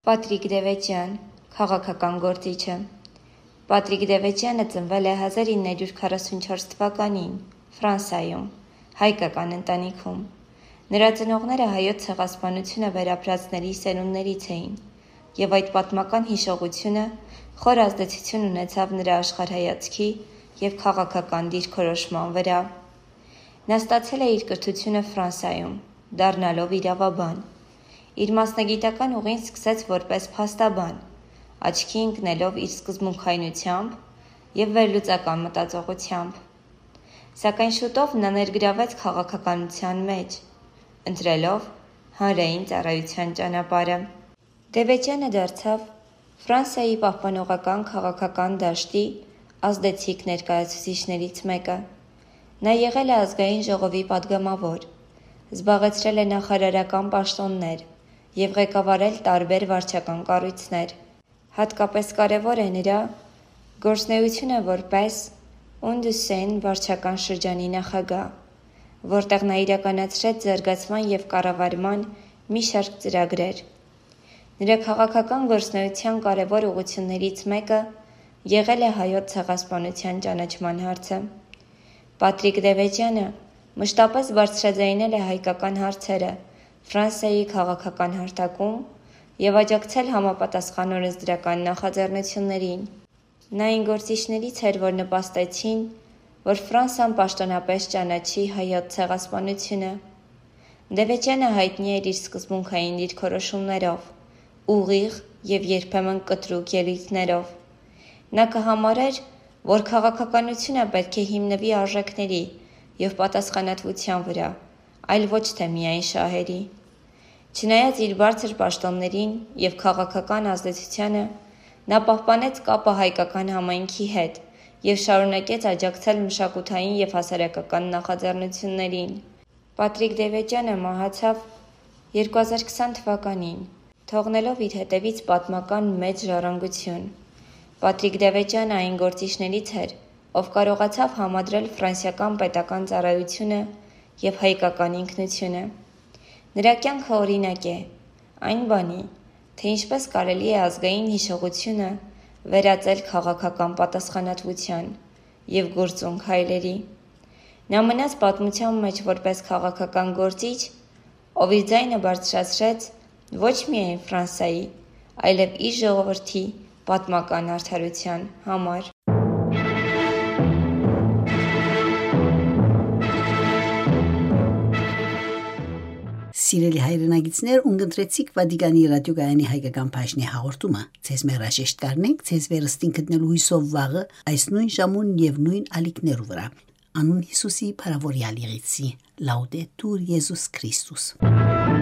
Պատրիկ Դևեջյան, քաղաքական գործիչը։ Պատրիկ Դևեջյանը ծնվել է 1944 թվականին Ֆրանսիայում, հայկական ընտանիքում։ Նրա ծնողները հայոց ցեղասպանությունը վերապրածների սերունդներից էին, եւ այդ պատմական հիշողությունը խոր ազդեցություն ունեցավ նրա աշխարհայացքի եւ քաղաքական դիրքորոշման վրա։ Նա ստացել է իր կրթությունը Ֆրանսիայում, դառնալով իրավաբան։ Իր մասնագիտական ուղին սկսեց որպես փաստաբան, աչքի ընկնելով իր սկզբունքայնությամբ եւ վերլուծական մտածողությամբ։ Սակայն շուտով նա ներգրավվեց քաղաքականության մեջ, ընտրելով հանրային ծառայության ճանապարհը։ Դևեջյանը դարձավ Ֆրանսիայի պահպանողական քաղաքական դաշտի ազդեցիկ ներկայացուցիչներից մեկը։ Նա եղել է ազգային ժողովի падգամավոր, զբաղեցրել է նախարարական պաշտոններ եւ ղեկավարել տարբեր վարչական կառույցներ։ Հատկապես կարևոր է նրա գործունեությունը որպես Ունդուսեն վարչական շրջանի նախագահ, որտեղ նա իրականացրեց զարգացման եւ կառավարման մի շարք ծրագրեր։ Նրա քաղաքական գործունեության կարևոր ուղղություններից մեկը եղել է հայոց ցեղասպանության ճանաչման հարցը։ Պատրիկ Դևեջյանը մշտապես բարձրաձայնել է հայկական հարցերը Ֆրանսիայի քաղաքական հարթակում եւ աջակցել համապատասխան օրենսդրական նախաձեռնություններին։ Նա այն գործիչներից էր, որ նպաստեցին, որ Ֆրանսիան պաշտոնապես ճանաչի հայոց ցեղասպանությունը։ Դևեջյանը հայտնի էր իր սկզբունքային դիրքորոշումներով, ուղիղ եւ երբեմն կտրուկ ելույթներով։ Նա կհամարեր, որ քաղաքականությունը պետք է հիմնվի արժեքների եւ պատասխանատվության վրա, այլ ոչ թե միայն շահերի։ Չնայած իր բարձր պաշտոններին եւ քաղաքական ազդեցությանը, նա պահպանեց կապը հայկական համայնքի հետ եւ շարունակեց աջակցել մշակութային եւ հասարակական նախաձեռնություններին։ Պատրիկ Դևեջյանը մահացավ 2020 թվականին, թողնելով իր հետևից պատմական մեծ ժառանգություն։ Պատրիկ Դևեջյանը այն գործիչներից էր, ով կարողացավ համադրել ֆրանսիական պետական ծառայությունը եւ հայկական ինքնությունը։ Նրա կյանքը օրինակ է այն բանի, թե ինչպես կարելի է ազգային հիշողությունը վերածել քաղաքական պատասխանատվության եւ գործուն քայլերի։ Նա մնաց պատմության մեջ որպես քաղաքական գործիչ, ով իր ձայնը բարձրացրեց ոչ միայն Ֆրանսիայի, այլև իր ժողովրդի պատմական արդարության համար։ Սիրելի հայրենագիտներ, ունգընտրեցիք Վատիկանի ռադիոգայանի հայկական բաժնի հաղորդումը։ Ձեզ մերաժեշտ կառնենք, ձեզ վերստին գտնելու հույսով վաղը այս նույն ժամուն եւ նույն ալիքներու վրա։ Անուն Հիսուսի փարավորյալ եղեցի։ Լաուդետուր Եզուս Քրիստոս։